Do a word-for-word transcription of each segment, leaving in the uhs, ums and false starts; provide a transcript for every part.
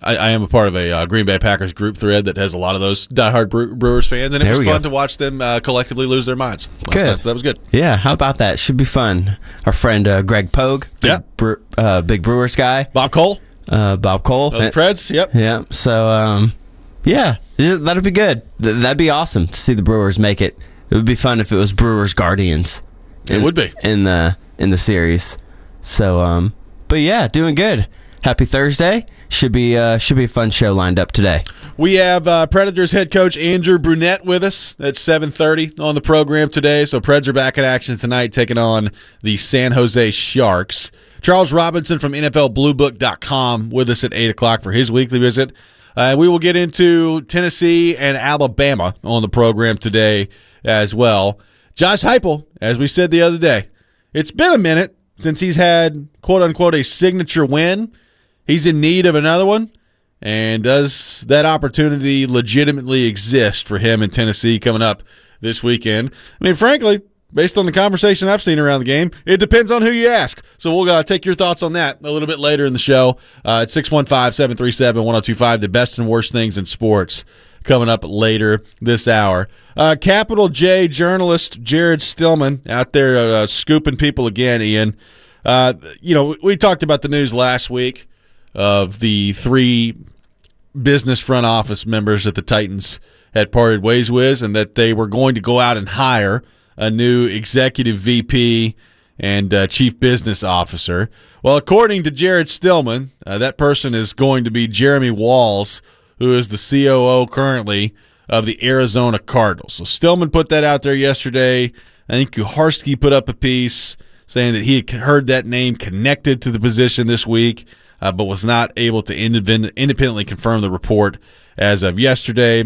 I, I am a part of a uh, Green Bay Packers group thread that has a lot of those diehard Bre- Brewers fans, and it There was we fun go. to watch them uh, collectively lose their minds. last Good. night, so that was good. Yeah, how about that? Should be fun. Our friend uh, Greg Pogue, big, Yeah. Bre- uh, big Brewers guy. Bob Cole, Uh, Bob Cole. of the Preds, yep. Yeah, so, um, yeah, that'd be good. Th- That'd be awesome to see the Brewers make it. It would be fun if it was Brewers Guardians. It would be. In the, in the series. So, um, but yeah, doing good. Happy Thursday. Should be uh, should be a fun show lined up today. We have uh, Predators head coach Andrew Brunette with us at seven thirty on the program today. So Preds are back in action tonight, taking on the San Jose Sharks. Charles Robinson from N F L Blue Book dot com with us at eight o'clock for his weekly visit. Uh, we will get into Tennessee and Alabama on the program today as well. Josh Heupel, as we said the other day, it's been a minute since he's had, quote-unquote, a signature win. He's in need of another one. And does that opportunity legitimately exist for him in Tennessee coming up this weekend? I mean, frankly, based on the conversation I've seen around the game, it depends on who you ask. So we'll uh, take your thoughts on that a little bit later in the show. Uh, at six one five, seven three seven, one oh two five, the best and worst things in sports, coming up later this hour. Uh, Capital J journalist Jared Stillman out there uh, scooping people again, Ian. Uh, you know, we talked about the news last week of the three business front office members that the Titans had parted ways with, and that they were going to go out and hire a new executive V P and uh, chief business officer. Well, according to Jared Stillman, uh, that person is going to be Jeremy Walls, who is the C O O currently of the Arizona Cardinals. So Stillman put that out there yesterday. I think Kuharski put up a piece saying that he had heard that name connected to the position this week, uh, but was not able to independ- independently confirm the report as of yesterday.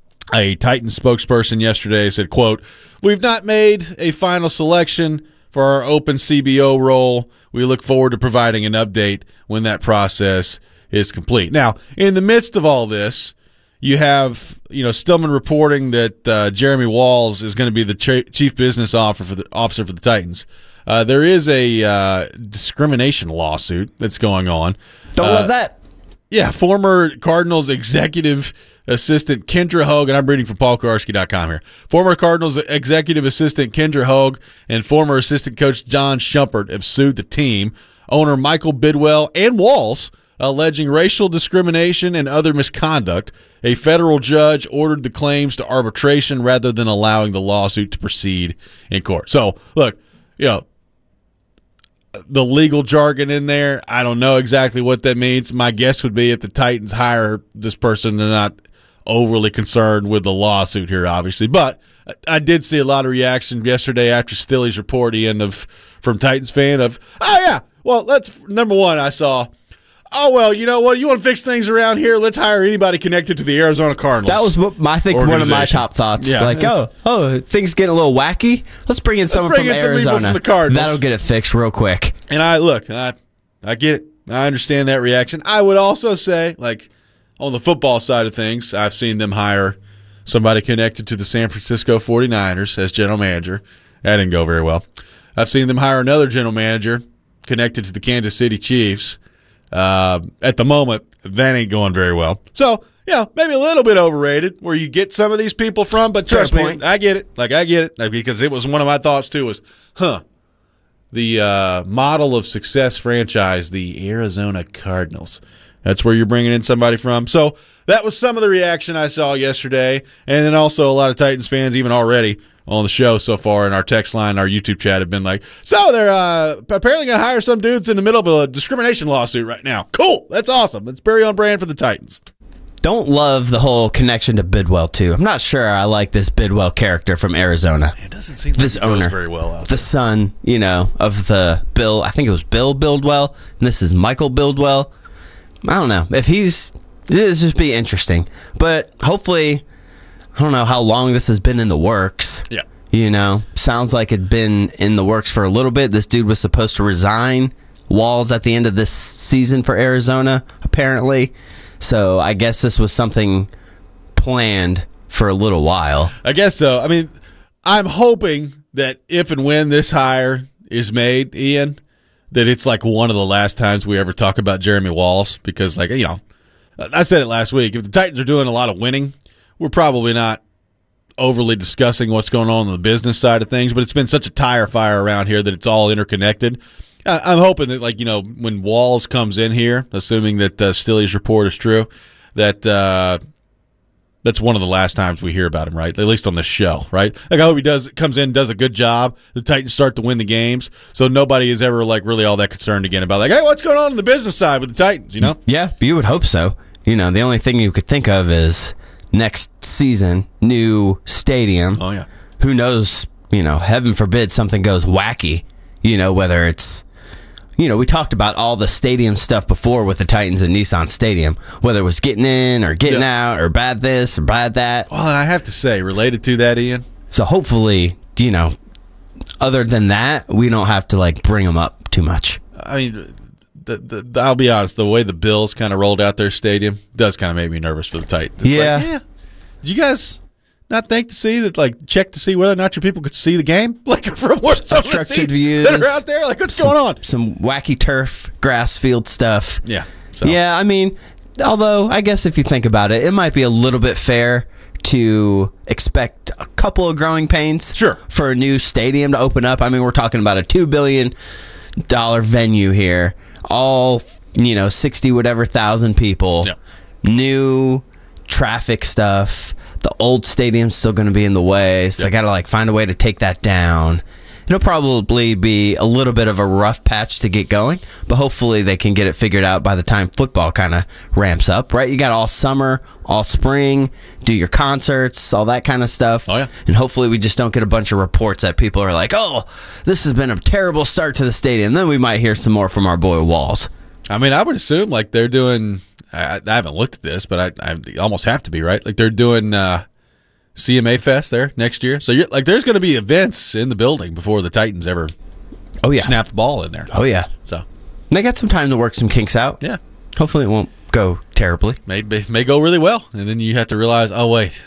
A Titans spokesperson yesterday said, quote, "We've not made a final selection for our open C B O role. We look forward to providing an update when that process is complete." Now, in the midst of all this, you have, you know, Stillman reporting that uh, Jeremy Walls is going to be the ch- chief business officer for the, officer for the Titans. Uh, there is a uh, discrimination lawsuit that's going on. Don't uh, love that. Yeah, former Cardinals executive assistant Kendra Hogue, and I'm reading from Paul Kuharski dot com here. Former Cardinals executive assistant Kendra Hogue and former assistant coach John Shumpert have sued the team. Owner Michael Bidwell and Walls, alleging racial discrimination and other misconduct. A federal judge ordered the claims to arbitration rather than allowing the lawsuit to proceed in court. So, look, you know, the legal jargon in there, I don't know exactly what that means. My guess would be if the Titans hire this person, they're not overly concerned with the lawsuit here, obviously. But I did see a lot of reaction yesterday after Stilly's report, Ian, of from Titans fan of, oh, yeah, well, let's, number one, I saw, oh, well, you know what, you want to fix things around here, let's hire anybody connected to the Arizona Cardinals. That was, what, I think, one of my top thoughts. Yeah. Like, oh, oh, things getting a little wacky. Let's bring in someone bring from in some people Arizona. from the Cardinals. That'll get it fixed real quick. And I, look, I, I get it. I understand that reaction. I would also say, like, on the football side of things, I've seen them hire somebody connected to the San Francisco forty-niners as general manager. That didn't go very well. I've seen them hire another general manager connected to the Kansas City Chiefs. Uh, at the moment, that ain't going very well. So, you know, maybe a little bit overrated where you get some of these people from, but trust Fair me, point. I get it. Like, I get it. Like, because it was one of my thoughts, too, was, huh, the uh, model of success franchise, the Arizona Cardinals. That's where you're bringing in somebody from. So that was some of the reaction I saw yesterday. And then also a lot of Titans fans, even already on the show so far in our text line, our YouTube chat, have been like, so they're uh, apparently going to hire some dudes in the middle of a discrimination lawsuit right now. Cool. That's awesome. It's very on brand for the Titans. Don't love the whole connection to Bidwell, too. I'm not sure I like this Bidwell character from Arizona. It doesn't seem like This it goes owner, very well out the there. son, you know, of the Bill, I think it was Bill Buildwell, and this is Michael Buildwell. I don't know. If he's, this just be interesting. But hopefully, I don't know how long this has been in the works. Yeah. You know, sounds like it'd been in the works for a little bit. This dude was supposed to resign Walls at the end of this season for Arizona, apparently. So I guess this was something planned for a little while. I guess so. I mean, I'm hoping that if and when this hire is made, Ian, that it's like one of the last times we ever talk about Jeremy Walls, because, like, you know, I said it last week. If the Titans are doing a lot of winning, we're probably not overly discussing what's going on on the business side of things, but it's been such a tire fire around here that it's all interconnected. I'm hoping that, like, you know, when Walls comes in here, assuming that uh, Stilley's report is true, that uh, that's one of the last times we hear about him, right? At least on this show, right? Like, I hope he does comes in, does a good job. The Titans start to win the games, so nobody is ever like really all that concerned again about like, hey, what's going on in the business side with the Titans? You know? Yeah, you would hope so. You know, the only thing you could think of is next season, new stadium. Oh yeah. Who knows? You know, heaven forbid something goes wacky. You know, whether it's, you know, we talked about all the stadium stuff before with the Titans and Nissan Stadium, whether it was getting in or getting yeah. out or bad this or bad that. Well, and I have to say, related to that, Ian. So hopefully, you know, other than that, we don't have to like bring them up too much. I mean, the, the, the, I'll be honest, the way the Bills kind of rolled out their stadium does kind of make me nervous for the Titans. It's yeah. Like, yeah. Did you guys not think to see that, like, check to see whether or not your people could see the game? Like, from what some of the seats views that are out there? Like, what's some, going on? Some wacky turf, grass field stuff. Yeah. So. Yeah, I mean, although, I guess if you think about it, it might be a little bit fair to expect a couple of growing pains sure. for a new stadium to open up. I mean, we're talking about a two billion dollars venue here, all, you know, sixty whatever thousand people, yep. new traffic stuff. The old stadium's still going to be in the way, so yep. they got to like find a way to take that down. It'll probably be a little bit of a rough patch to get going, but hopefully they can get it figured out by the time football kind of ramps up, right? You got all summer, all spring, do your concerts, all that kind of stuff. Oh, yeah. And hopefully we just don't get a bunch of reports that people are like, oh, this has been a terrible start to the stadium. Then we might hear some more from our boy Walls. I mean, I would assume like they're doing, I, I haven't looked at this, but I, I almost have to be, right? Like they're doing uh, C M A Fest there next year. So you're, like there's going to be events in the building before the Titans ever oh, yeah. snap the ball in there. Oh, yeah. So they got some time to work some kinks out. Yeah. Hopefully it won't go terribly. May, may, may go really well. And then you have to realize, oh, wait.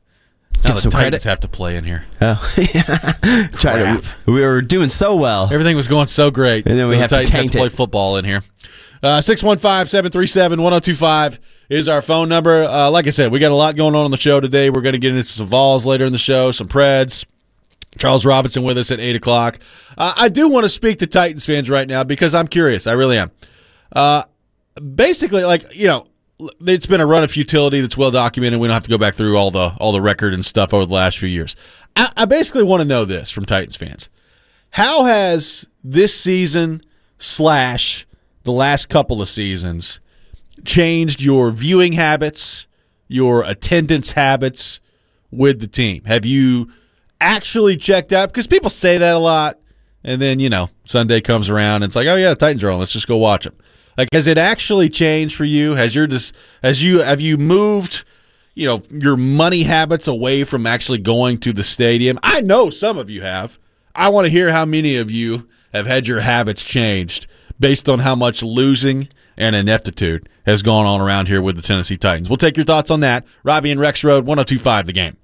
Now Give the some Titans credit. have to play in here. Oh, yeah. Try to, we were doing so well. Everything was going so great. And then we the have Titans to taint have to play it. football in here. Uh, six one five, seven three seven, one oh two five is our phone number. Uh, like I said, we got a lot going on on the show today. We're going to get into some Vols later in the show, some Preds. Charles Robinson with us at eight o'clock. Uh, I do want to speak to Titans fans right now because I'm curious. I really am. Uh, basically, like, you know, it's been a run of futility that's well documented. We don't have to go back through all the all the record and stuff over the last few years. I, I basically want to know this from Titans fans. How has this season slash the last couple of seasons changed your viewing habits, your attendance habits with the team? Have you actually checked out? Because people say that a lot, and then, you know, Sunday comes around, and it's like, oh, yeah, the Titans are on. Let's just go watch them. Like, has it actually changed for you? Has your dis- has you have you moved, you know, your money habits away from actually going to the stadium? I know some of you have. I want to hear how many of you have had your habits changed based on how much losing and ineptitude has gone on around here with the Tennessee Titans. We'll take your thoughts on that. Robbie and Rex Road, one oh two five The Game.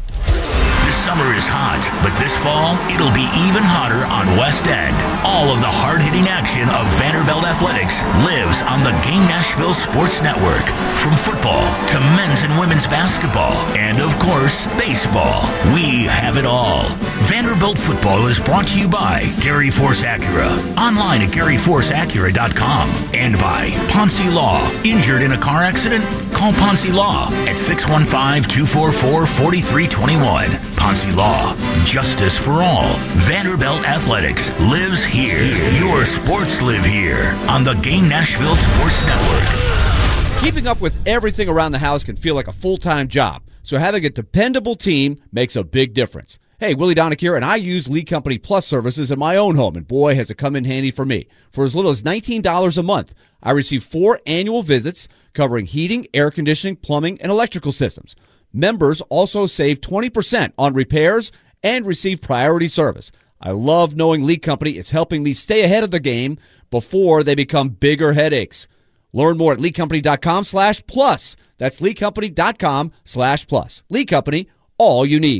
Summer is hot, but this fall, it'll be even hotter on West End. All of the hard-hitting action of Vanderbilt Athletics lives on the Game Nashville Sports Network. From football to men's and women's basketball, and of course, baseball. We have it all. Vanderbilt football is brought to you by Gary Force Acura. Online at gary force acura dot com. And by Ponce Law. Injured in a car accident? Call Ponce Law at six one five, two four four, four three two one. Ponce Law. Justice for all. Vanderbilt Athletics lives here. Your sports live here on the Game Nashville Sports Network. Keeping up with everything around the house can feel like a full-time job, so having a dependable team makes a big difference. Hey, Willie Donick here, and I use Lee Company Plus services in my own home, and boy, has it come in handy for me. For as little as nineteen dollars a month, I receive four annual visits covering heating, air conditioning, plumbing, and electrical systems. Members also save twenty percent on repairs and receive priority service. I love knowing Lee Company is helping me stay ahead of the game before they become bigger headaches. Learn more at lee company dot com slash plus. That's lee company dot com slash plus. Lee Company, all you need.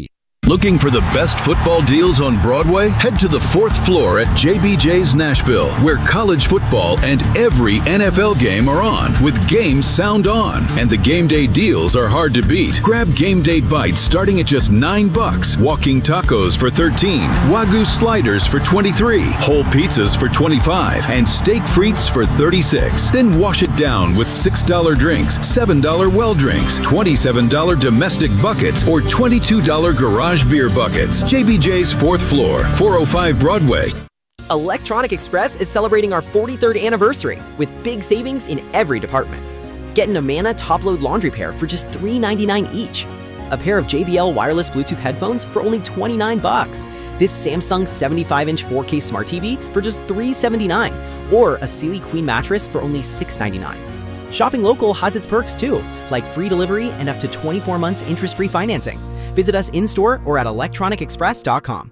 Looking for the best football deals on Broadway? Head to the fourth floor at J B J's Nashville, where college football and every N F L game are on, with games sound on. And the game day deals are hard to beat. Grab game day bites starting at just nine bucks, walking tacos for thirteen, Wagyu sliders for twenty-three, whole pizzas for twenty-five, and steak frites for thirty-six. Then wash it down with six dollar drinks, seven dollar well drinks, twenty-seven dollar domestic buckets, or twenty-two dollar garage beer buckets. J B J's fourth floor, four oh five Broadway. Electronic Express is celebrating our forty-third anniversary with big savings in every department. Get an Amana top-load laundry pair for just three ninety-nine each. A pair of J B L wireless Bluetooth headphones for only twenty-nine bucks. This Samsung seventy-five inch four K smart T V for just three seventy-nine. Or a Sealy Queen mattress for only six ninety-nine. Shopping local has its perks too, like free delivery and up to twenty-four months interest-free financing. Visit us in-store or at electronic express dot com.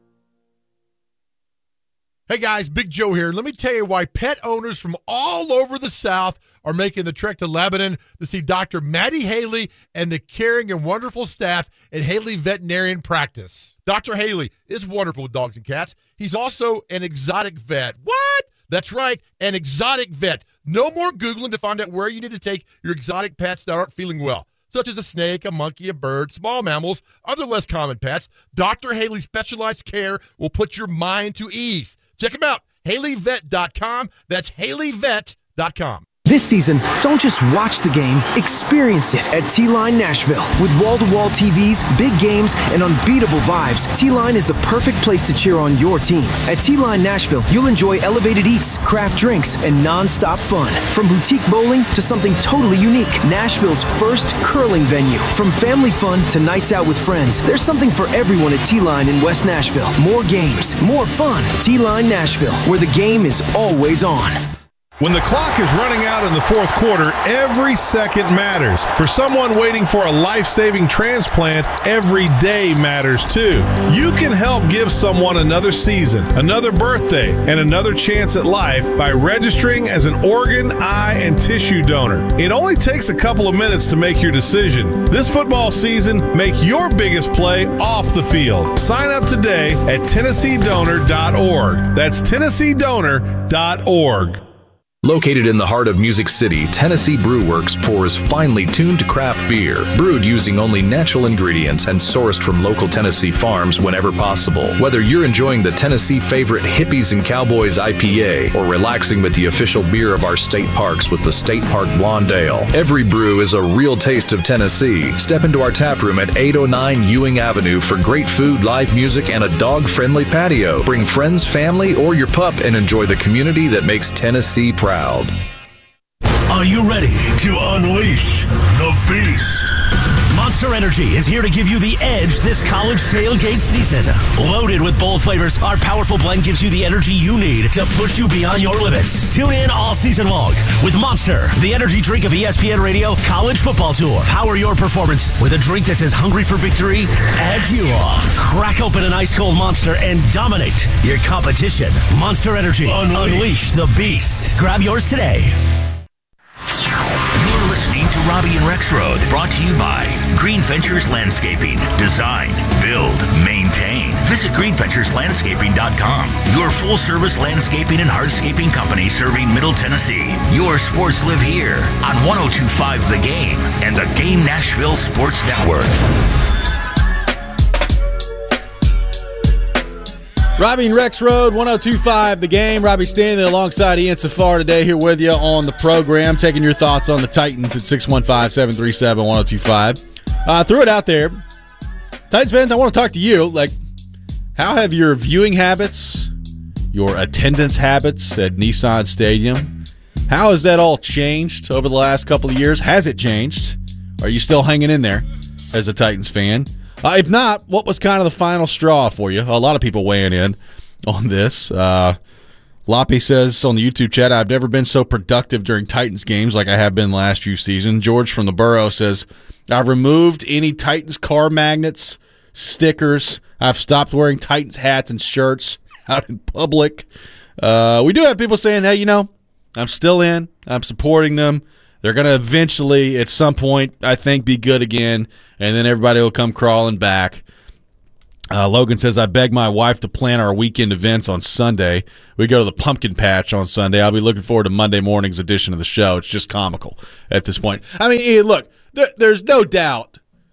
Hey guys, Big Joe here. Let me tell you why pet owners from all over the South are making the trek to Lebanon to see Doctor Maddie Haley and the caring and wonderful staff at Haley Veterinarian Practice. Doctor Haley is wonderful with dogs and cats. He's also an exotic vet. What? That's right, an exotic vet. No more Googling to find out where you need to take your exotic pets that aren't feeling well, such as a snake, a monkey, a bird, small mammals, other less common pets. Doctor Haley's specialized care will put your mind to ease. Check him out, Haley Vet dot com. That's Haley Vet dot com. This season, don't just watch the game, experience it at T-Line Nashville. With wall-to-wall T Vs, big games, and unbeatable vibes, T-Line is the perfect place to cheer on your team. At T-Line Nashville, you'll enjoy elevated eats, craft drinks, and non-stop fun. From boutique bowling to something totally unique, Nashville's first curling venue. From family fun to nights out with friends, there's something for everyone at T-Line in West Nashville. More games, more fun. T-Line Nashville, where the game is always on. When the clock is running out in the fourth quarter, every second matters. For someone waiting for a life-saving transplant, every day matters too. You can help give someone another season, another birthday, and another chance at life by registering as an organ, eye, and tissue donor. It only takes a couple of minutes to make your decision. This football season, make your biggest play off the field. Sign up today at Tennessee Donor dot org. That's Tennessee Donor dot org. Located in the heart of Music City, Tennessee Brew Works pours finely tuned craft beer, brewed using only natural ingredients and sourced from local Tennessee farms whenever possible. Whether you're enjoying the Tennessee favorite Hippies and Cowboys I P A or relaxing with the official beer of our state parks with the State Park Blonde Ale, every brew is a real taste of Tennessee. Step into our tap room at eight oh nine Ewing Avenue for great food, live music, and a dog-friendly patio. Bring friends, family, or your pup and enjoy the community that makes Tennessee proud. Are you ready to unleash the beast? Monster Energy is here to give you the edge this college tailgate season. Loaded with bold flavors, our powerful blend gives you the energy you need to push you beyond your limits. Tune in all season long with Monster, the energy drink of E S P N Radio College Football Tour. Power your performance with a drink that's as hungry for victory as you are. Crack open an ice-cold Monster and dominate your competition. Monster Energy. Unleash, Unleash the beast. Grab yours today. You're listening to Robbie and Rex Road, brought to you by Green Ventures Landscaping. Design, build, maintain. Visit green ventures landscaping dot com. Your full-service landscaping and hardscaping company serving Middle Tennessee. Your sports live here on one oh two point five The Game and the Game Nashville Sports Network. Robbie and Rex Road, one oh two point five The Game. Robbie standing alongside Ian Safar today here with you on the program, taking your thoughts on the Titans at six one five, seven three seven, one oh two five. Uh, threw it out there. Titans fans, I want to talk to you. Like, how have your viewing habits, your attendance habits at Nissan Stadium, how has that all changed over the last couple of years? Has it changed? Are you still hanging in there as a Titans fan? Uh, if not, what was kind of the final straw for you? A lot of people weighing in on this. Uh, Loppy says on the YouTube chat, I've never been so productive during Titans games like I have been last few seasons. George from the Borough says, I've removed any Titans car magnets, stickers. I've stopped wearing Titans hats and shirts out in public. Uh, we do have people saying, hey, you know, I'm still in. I'm supporting them. They're going to eventually, at some point, I think, be good again, and then everybody will come crawling back. Uh, Logan says, I beg my wife to plan our weekend events on Sunday. We go to the pumpkin patch on Sunday. I'll be looking forward to Monday morning's edition of the show. It's just comical at this point. I mean, Ian, look, there, there's no doubt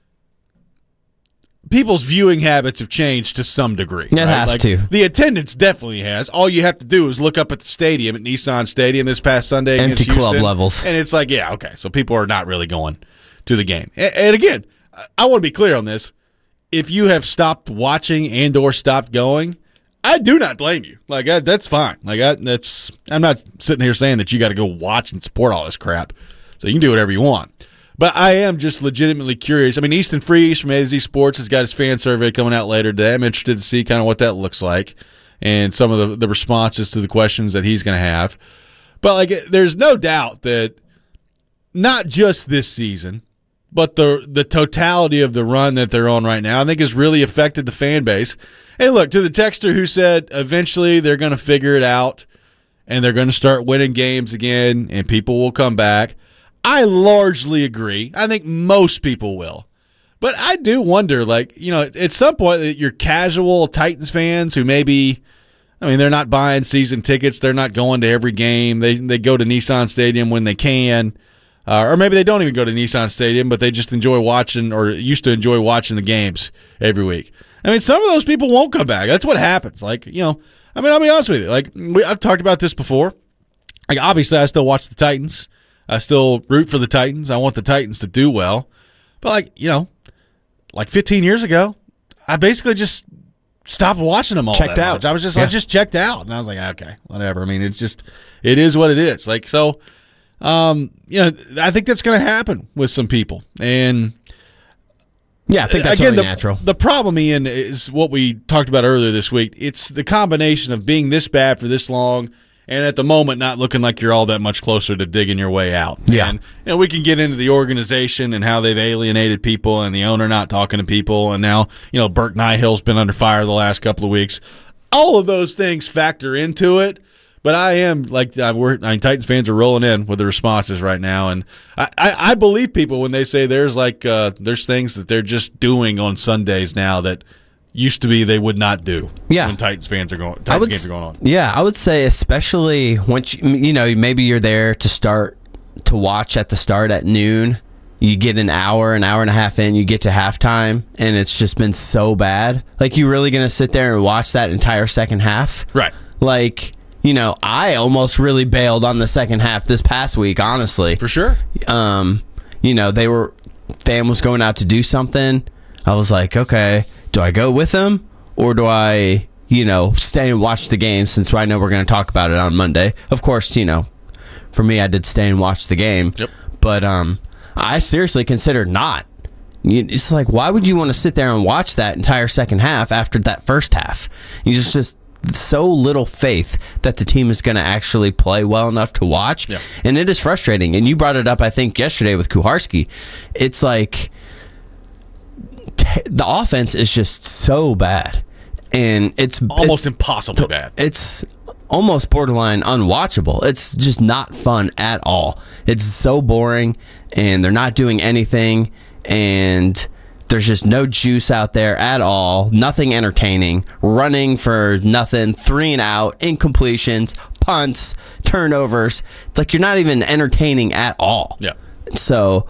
people's viewing habits have changed to some degree. It right? has like, to. The attendance definitely has. All you have to do is look up at the stadium, at Nissan Stadium this past Sunday Empty against Houston, club levels. and it's like, yeah, okay, so people are not really going to the game. And, and again, I want to be clear on this. If you have stopped watching and or stopped going, I do not blame you. Like I, that's fine. Like I, that's I'm not sitting here saying that you got to go watch and support all this crap. So you can do whatever you want. But I am just legitimately curious. I mean, Easton Freeze from A to Z Sports has got his fan survey coming out later today. I'm interested to see kind of what that looks like and some of the, the responses to the questions that he's going to have. But like, there's no doubt that not just this season, but the the totality of the run that they're on right now, I think, has really affected the fan base. Hey, look, to the texter who said eventually they're going to figure it out and they're going to start winning games again and people will come back, I largely agree. I think most people will. But I do wonder, like, you know, at some point, your casual Titans fans who maybe, I mean, they're not buying season tickets, they're not going to every game, they they go to Nissan Stadium when they can. Uh, or maybe they don't even go to Nissan Stadium, but they just enjoy watching or used to enjoy watching the games every week. I mean, some of those people won't come back. That's what happens. Like, you know, I mean, I'll be honest with you. Like, we, I've talked about this before. Like, obviously, I still watch the Titans. I still root for the Titans. I want the Titans to do well. But, like, you know, like fifteen years ago, I basically just stopped watching them all Checked that out. much. I was just, Yeah. I just checked out. And I was like, okay, whatever. I mean, it's just, it is what it is. Like, so... Um, you know, I think that's going to happen with some people, and Yeah, I think that's again, only the, natural. the problem, Ian, is what we talked about earlier this week. It's the combination of being this bad for this long, and at the moment not looking like you're all that much closer to digging your way out. Yeah. And you know, we can get into the organization and how they've alienated people, and the owner not talking to people, and now you know Burke Nihill's been under fire the last couple of weeks. All of those things factor into it. But I am, like, uh, we're, I mean, Titans fans are rolling in with the responses right now. And I, I, I believe people when they say there's, like, uh, there's things that they're just doing on Sundays now that used to be they would not do Yeah. when Titans fans are going, I Titans would, games are going on. Yeah, I would say especially once you, you know, maybe you're there to start to watch at the start at noon. You get an hour, an hour and a half in, you get to halftime, and it's just been so bad. Like, you really going to sit there and watch that entire second half? Right. Like... You know, I almost really bailed on the second half this past week, honestly. For sure. Um, you know, they were, fam was going out to do something. I was like, okay, do I go with them or do I, you know, stay and watch the game since I know we're going to talk about it on Monday? Of course, you know, for me, I did stay and watch the game. Yep. But um, I seriously considered not. It's like, why would you want to sit there and watch that entire second half after that first half? You just, just so little faith that the team is going to actually play well enough to watch. Yeah. And it is frustrating. And you brought it up, I think, yesterday with Kuharski. It's like t- the offense is just so bad. And it's Almost it's, impossibly bad. It's almost borderline unwatchable. It's just not fun at all. It's so boring, and they're not doing anything, and there's just no juice out there at all. Nothing entertaining. Running for nothing. Three and out. Incompletions. Punts. Turnovers. It's like you're not even entertaining at all. Yeah. So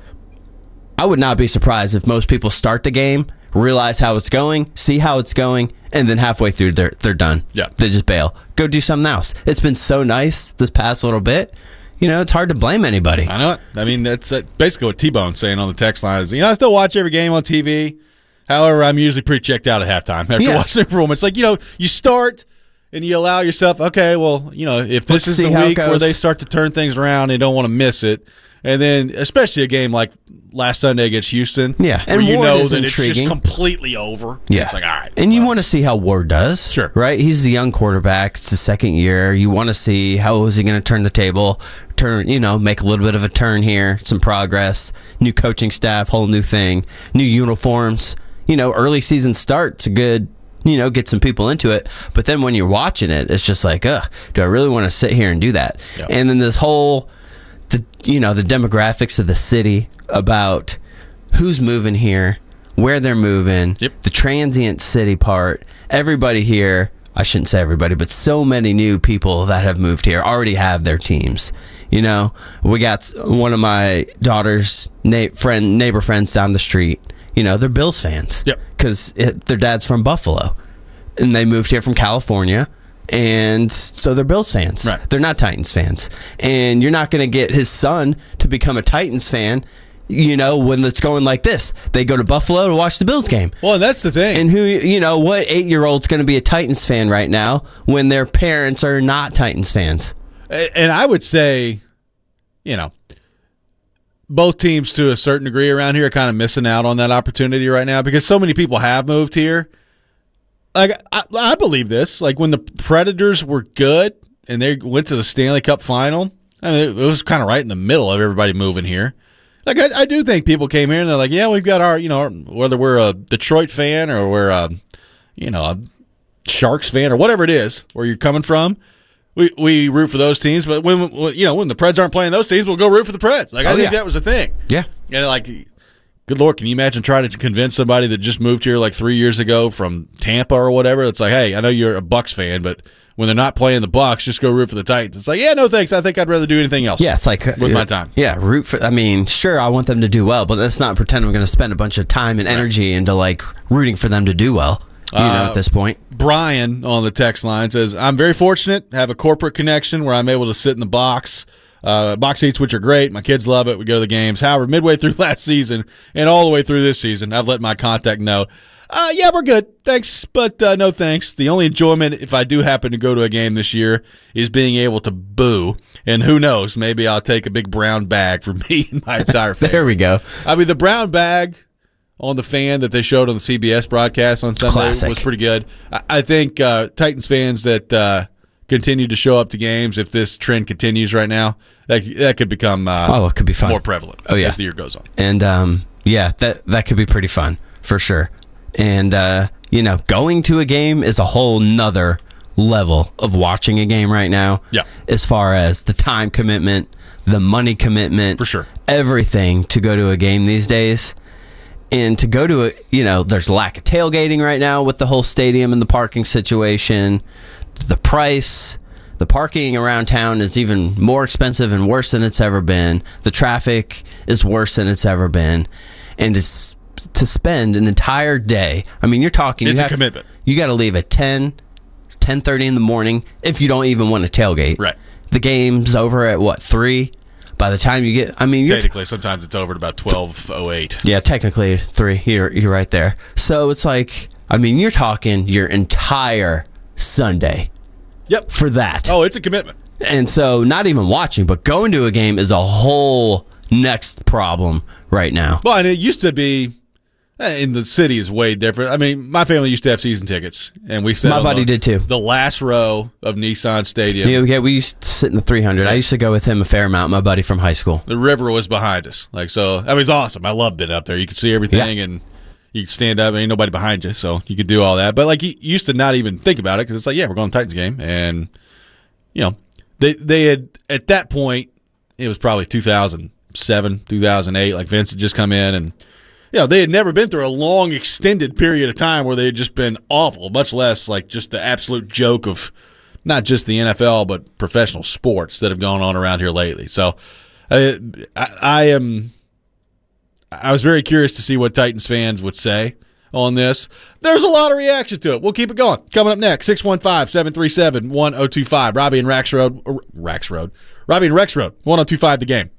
I would not be surprised if most people start the game, realize how it's going, see how it's going, and then halfway through they're they're done. Yeah. They just bail. Go do something else. It's been so nice this past little bit. You know, it's hard to blame anybody. I know it. I mean, that's uh, basically what T-Bone's saying on the text line is, you know, I still watch every game on T V. However, I'm usually pretty checked out at halftime after Yeah. watching it for a moment. It's like, you know, you start and you allow yourself, okay, well, you know, if this Let's is see the how it week where goes. they start to turn things around and don't want to miss it, and then especially a game like last Sunday against Houston, Yeah, where and you Ward know is that it's intriguing. just completely over. Yeah. It's like, all right. And you well, want to see how Ward does. Sure. Right? He's the young quarterback. It's the second year. You want to see how is he going to turn the table, turn, you know, make a little bit of a turn here, some progress, new coaching staff, whole new thing, new uniforms. You know, early season start's a good, you know, get some people into it. But then when you're watching it, it's just like, ugh, do I really want to sit here and do that? Yeah. And then this whole, the you know, the demographics of the city about who's moving here, where they're moving, Yep. the transient city part. Everybody here, I shouldn't say everybody, but so many new people that have moved here already have their teams. You know, we got one of my daughter's na- friend, neighbor friends down the street. You know, they're Bills fans. Yep. Because their dad's from Buffalo. And they moved here from California. And so they're Bills fans. Right. They're not Titans fans. And you're not going to get his son to become a Titans fan, you know, when it's going like this. They go to Buffalo to watch the Bills game. Well, and that's the thing. And who, you know, what eight-year-old's going to be a Titans fan right now when their parents are not Titans fans? And I would say, you know, both teams to a certain degree around here are kind of missing out on that opportunity right now because so many people have moved here. Like I, I believe this. Like when the Predators were good and they went to the Stanley Cup final, I mean, it was kind of right in the middle of everybody moving here. Like I, I do think people came here and they're like, yeah, we've got our, you know, whether we're a Detroit fan or we're a, you know, a Sharks fan or whatever it is where you're coming from. We we root for those teams, but when you know when the Preds aren't playing those teams, we'll go root for the Preds. Like I Oh, think yeah. that was the thing. Yeah. And like, good Lord, can you imagine trying to convince somebody that just moved here like three years ago from Tampa or whatever? It's like, hey, I know you're a Bucks fan, but when they're not playing the Bucks, just go root for the Titans. It's like, yeah, no thanks. I think I'd rather do anything else. Yeah, it's like with my time. Yeah, root for. I mean, sure, I want them to do well, but let's not pretend I'm going to spend a bunch of time and energy into like rooting for them to do well. You know, Uh, at this point, Brian on the text line says, I'm very fortunate, have a corporate connection where I'm able to sit in the box. Uh, box seats, which are great. My kids love it. We go to the games. However, midway through last season and all the way through this season, I've let my contact know, uh, yeah, we're good. Thanks, but uh, no thanks. The only enjoyment, if I do happen to go to a game this year, is being able to boo. And who knows, maybe I'll take a big brown bag for me and my entire family. there we go. I mean, the brown bag on the fan that they showed on the C B S broadcast on Sunday Classic. was pretty good. I, I think uh, Titans fans that uh, continue to show up to games, if this trend continues right now, that that could become uh, Oh, it could be fun. more prevalent Oh, yeah. as the year goes on. And um, yeah, that that could be pretty fun for sure. And uh, you know, going to a game is a whole nother level of watching a game right now. Yeah. As far as the time commitment, the money commitment, For sure. everything to go to a game these days. And to go to a, you know, there's lack of tailgating right now with the whole stadium and the parking situation. The price, the parking around town is even more expensive and worse than it's ever been. The traffic is worse than it's ever been. And it's to spend an entire day. I mean, you're talking. It's you a have, commitment. You got to leave at ten, ten thirty in the morning if you don't even want to tailgate. Right. The game's over at what, three? By the time you get, I mean, you're Technically, sometimes it's over at about twelve oh eight. yeah, technically three. You're you're right there. So it's like, I mean, you're talking your entire Sunday Yep. for that. Oh, it's a commitment. And so not even watching, but going to a game is a whole next problem right now. Well, and it used to be, in the city is way different. I mean, my family used to have season tickets, and we sat My on buddy the, did too. the last row of Nissan Stadium. Yeah, yeah, we used to sit in the three hundred. I used to go with him a fair amount, my buddy from high school. The river was behind us. Like, so, I mean, it's awesome. I loved it up there. You could see everything, Yeah. and you could stand up, and ain't nobody behind you, so you could do all that. But, like, you used to not even think about it, because it's like, yeah, we're going to the Titans game, and, you know, they they had, at that point, it was probably two thousand seven, two thousand eight, like, Vince had just come in, and, you know, they had never been through a long, extended period of time where they had just been awful, much less, like, just the absolute joke of not just the N F L, but professional sports that have gone on around here lately. So, I, I, I am. I was very curious to see what Titans fans would say on this. There's a lot of reaction to it. We'll keep it going. Coming up next, six one five, seven three seven, one oh two five. Robbie and Rax Road. Uh, Rax Road. Robbie and Rex Road. one oh two five the game.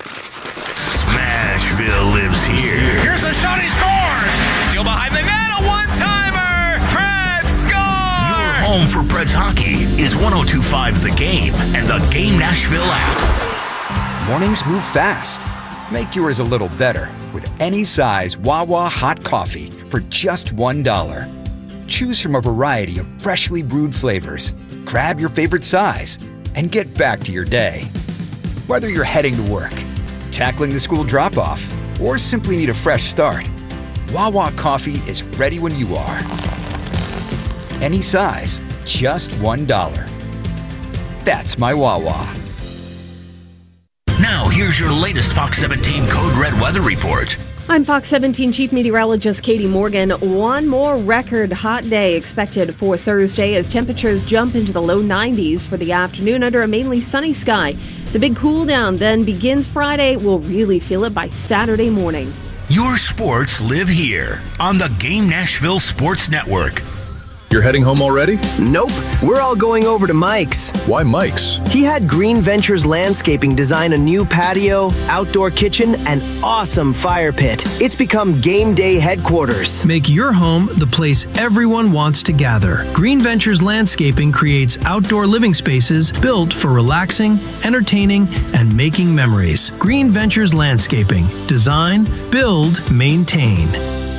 Smashville lives here. Here's a shot, he scores! Still behind the net, a one-timer! Preds score! Your home for Preds hockey is one oh two five The Game and the Game Nashville app. Mornings move fast. Make yours a little better with any size Wawa hot coffee for just one dollar. Choose from a variety of freshly brewed flavors. Grab your favorite size and get back to your day. Whether you're heading to work, tackling the school drop-off, or simply need a fresh start, Wawa coffee is ready when you are. Any size, just one dollar. That's my Wawa. Now, here's your latest Fox seventeen Code Red weather report. I'm Fox seventeen Chief Meteorologist Katie Morgan. One more record hot day expected for Thursday as temperatures jump into the low nineties for the afternoon under a mainly sunny sky. The big cool down then begins Friday. We'll really feel it by Saturday morning. Your sports live here on the Game Nashville Sports Network. You're heading home already? Nope. We're all going over to Mike's. Why Mike's? He had Green Ventures Landscaping design a new patio, outdoor kitchen, and awesome fire pit. It's become game day headquarters. Make your home the place everyone wants to gather. Green Ventures Landscaping creates outdoor living spaces built for relaxing, entertaining, and making memories. Green Ventures Landscaping. Design, build, maintain.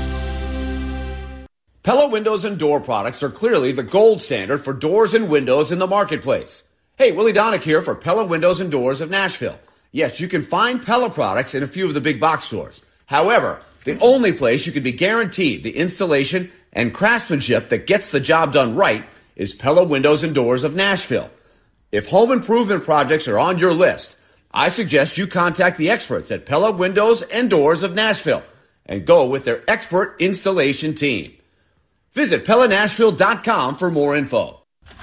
Pella Windows and Door products are clearly the gold standard for doors and windows in the marketplace. Hey, Willie Donick here for Pella Windows and Doors of Nashville. Yes, you can find Pella products in a few of the big box stores. However, the only place you can be guaranteed the installation and craftsmanship that gets the job done right is Pella Windows and Doors of Nashville. If home improvement projects are on your list, I suggest you contact the experts at Pella Windows and Doors of Nashville and go with their expert installation team. Visit Pella Nashville dot com for more info.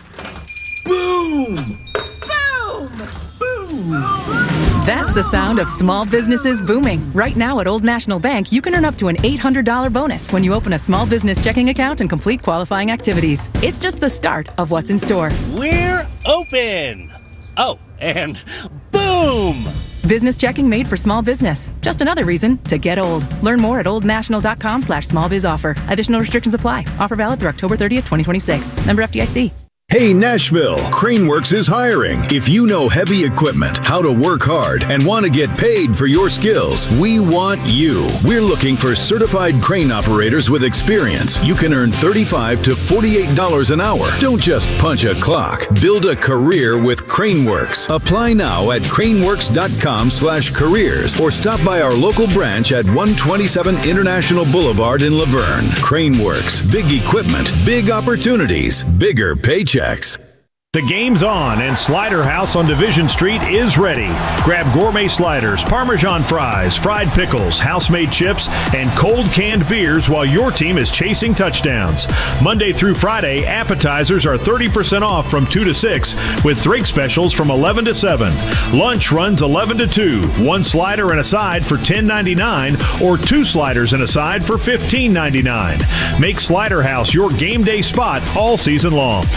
Boom! Boom! Boom! That's the sound of small businesses booming. Right now at Old National Bank, you can earn up to an eight hundred dollars bonus when you open a small business checking account and complete qualifying activities. It's just the start of what's in store. We're open! Oh, and boom! Business checking made for small business. Just another reason to get old. Learn more at oldnational.com slash small biz offer. Additional restrictions apply. Offer valid through October thirtieth, twenty twenty-six. Member F D I C. Hey Nashville, Craneworks is hiring. If you know heavy equipment, how to work hard, and want to get paid for your skills, we want you. We're looking for certified crane operators with experience. You can earn thirty-five to forty-eight dollars an hour. Don't just punch a clock. Build a career with Craneworks. Apply now at craneworks.com slash careers or stop by our local branch at one twenty-seven International Boulevard in Laverne. Craneworks. Big equipment, big opportunities, bigger paychecks. The game's on, and Slider House on Division Street is ready. Grab gourmet sliders, Parmesan fries, fried pickles, house-made chips, and cold canned beers while your team is chasing touchdowns. Monday through Friday, appetizers are thirty percent off from two to six, with drink specials from eleven to seven. Lunch runs eleven to two. One slider and a side for ten ninety-nine, or two sliders and a side for fifteen ninety-nine. Make Slider House your game day spot all season long.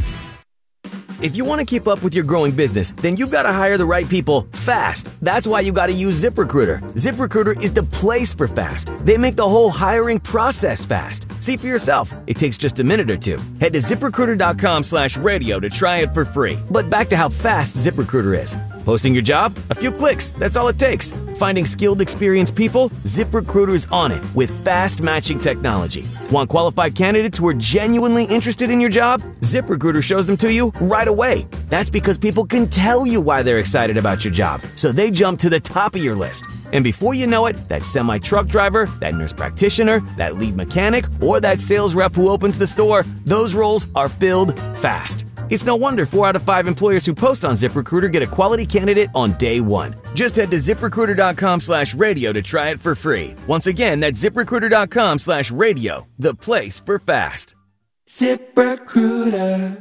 If you want to keep up with your growing business, then you've got to hire the right people fast. That's why you got to use ZipRecruiter. ZipRecruiter is the place for fast. They make the whole hiring process fast. See for yourself. It takes just a minute or two. Head to ZipRecruiter.com slash radio to try it for free. But back to how fast ZipRecruiter is. Posting your job? A few clicks. That's all it takes. Finding skilled, experienced people? ZipRecruiter's on it with fast matching technology. Want qualified candidates who are genuinely interested in your job? ZipRecruiter shows them to you right away. That's because people can tell you why they're excited about your job, so they jump to the top of your list. And before you know it, that semi-truck driver, that nurse practitioner, that lead mechanic, or that sales rep who opens the store, those roles are filled fast. It's no wonder four out of five employers who post on ZipRecruiter get a quality candidate on day one. Just head to ZipRecruiter.com slash radio to try it for free. Once again, that's ZipRecruiter.com slash radio, the place for fast. ZipRecruiter.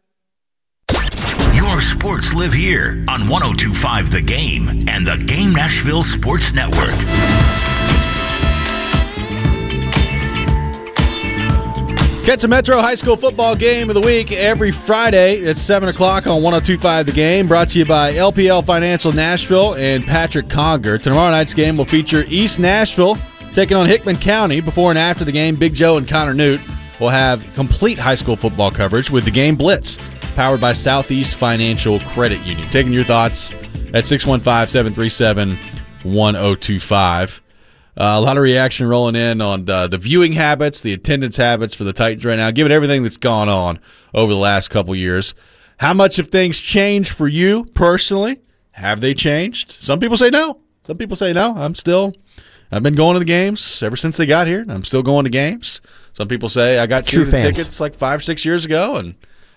Your sports live here on one oh two point five The Game and the Game Nashville Sports Network. Catch a Metro High School football game of the week every Friday at seven o'clock on one oh two point five The Game, brought to you by L P L Financial Nashville and Patrick Conger. Tomorrow night's game will feature East Nashville taking on Hickman County. Before and after the game, Big Joe and Connor Newt will have complete high school football coverage with the Game Blitz, powered by Southeast Financial Credit Union. Taking your thoughts at six one five, seven three seven, one oh two five. Uh, a lot of reaction rolling in on the, the viewing habits, the attendance habits for the Titans right now, given everything that's gone on over the last couple years. How much have things changed for you personally? Have they changed? Some people say no. Some people say no. I'm still, I've been going to the games ever since they got here. I'm still going to games. Some people say I got True season fans. tickets like five, six years ago, and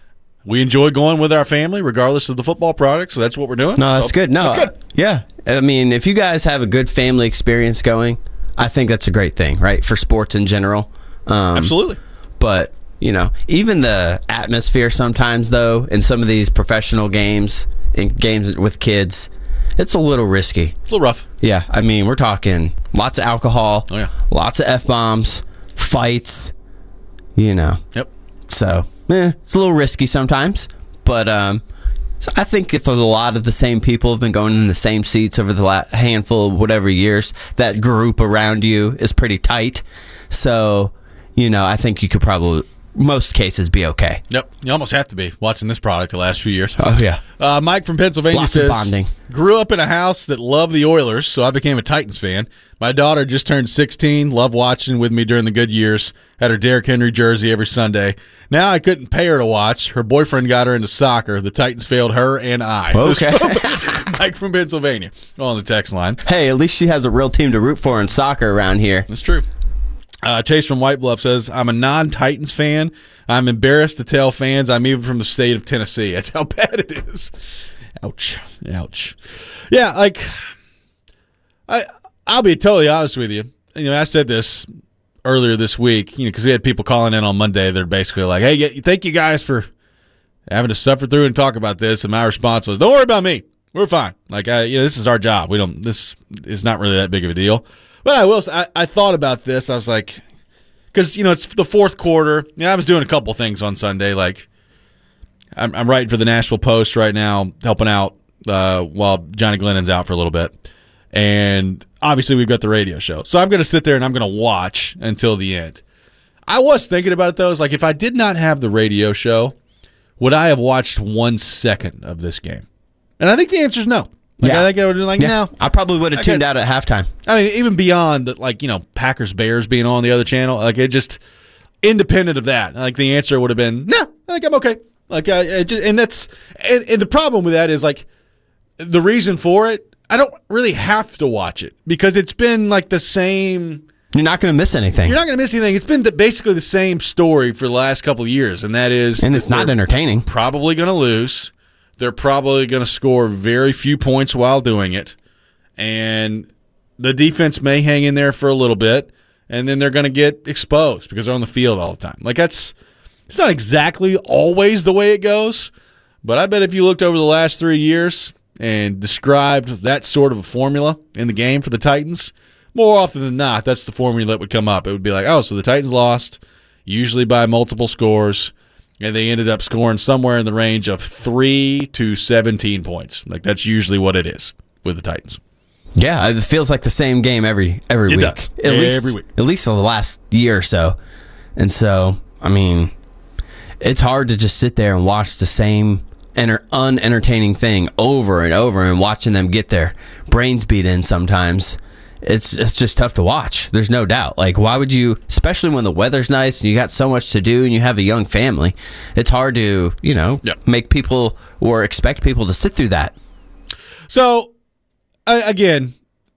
we enjoy going with our family regardless of the football product, so that's what we're doing. No, that's so, good. No, that's good. Yeah. I mean, if you guys have a good family experience going, I think that's a great thing, right, for sports in general. Um, Absolutely. But, you know, even the atmosphere sometimes, though, in some of these professional games, in games with kids, it's a little risky. It's a little rough. Yeah. I mean, we're talking lots of alcohol, oh, yeah. lots of F-bombs, fights, you know. Yep. So, eh, it's a little risky sometimes, but um, so I think if a lot of the same people have been going in the same seats over the la- handful of whatever years, that group around you is pretty tight. So, you know, I think you could probably, most cases, be okay. Yep. You almost have to be watching this product the last few years. Oh, yeah. Uh, Mike from Pennsylvania Lots says, of bonding. Grew up in a house that loved the Oilers, so I became a Titans fan. My daughter just turned sixteen, loved watching with me during the good years, had her Derrick Henry jersey every Sunday. Now I couldn't pay her to watch. Her boyfriend got her into soccer. The Titans failed her and I. Okay. Mike from Pennsylvania on the text line. Hey, at least she has a real team to root for in soccer around here. That's true. Uh, Chase from White Bluff says, I'm a non-Titans fan. I'm embarrassed to tell fans I'm even from the state of Tennessee. That's how bad it is. Ouch. Ouch. Yeah, like, I, I'll be totally honest with you. You know, I said this earlier this week, you know, because we had people calling in on Monday. They're basically like, hey, thank you guys for having to suffer through and talk about this. And my response was, don't worry about me. We're fine. Like, I, you know, this is our job. We don't, this is not really that big of a deal. But I will say, I, I thought about this. I was like, because, you know, it's the fourth quarter. You know, I was doing a couple things on Sunday. Like, I'm, I'm writing for the Nashville Post right now, helping out uh, while Johnny Glennon's out for a little bit. And obviously, we've got the radio show. So I'm going to sit there and I'm going to watch until the end. I was thinking about it, though. It's like, if I did not have the radio show, would I have watched one second of this game? And I think the answer is no. Like, yeah. I think I would have been like, yeah. no. I probably would have I tuned guess, out at halftime. I mean, even beyond, the, like, you know, Packers-Bears being on the other channel, like, it just, independent of that, like, the answer would have been, no, I think I'm okay. Like, uh, it just, and that's, and, and the problem with that is, like, the reason for it, I don't really have to watch it because it's been, like, the same. You're not going to miss anything. You're not going to miss anything. It's been the, basically the same story for the last couple of years, and that is. And it's not entertaining. Probably going to lose. They're probably going to score very few points while doing it. And the defense may hang in there for a little bit, and then they're going to get exposed because they're on the field all the time. Like, that's it's not exactly always the way it goes, but I bet if you looked over the last three years and described that sort of a formula in the game for the Titans, more often than not, that's the formula that would come up. It would be like, oh, so the Titans lost, usually by multiple scores, and they ended up scoring somewhere in the range of three to seventeen points. Like, that's usually what it is with the Titans. Yeah, it feels like the same game every every it week. Does. At every least, week. At least for the last year or so. And so, I mean, it's hard to just sit there and watch the same enter- unentertaining thing over and over and watching them get their brains beat in sometimes. It's it's just tough to watch. There's no doubt. Like, why would you, especially when the weather's nice and you got so much to do and you have a young family, it's hard to, you know, yep. make people or expect people to sit through that. So, I, again,